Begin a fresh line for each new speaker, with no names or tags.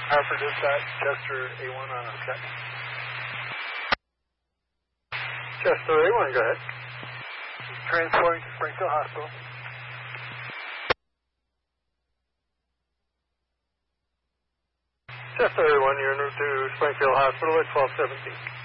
Hartford Dispatch, Chester A1 on a check.
Chester A1, go ahead.
Transporting to Springfield Hospital.
Chester A1, you're en route to Springfield Hospital at 1217.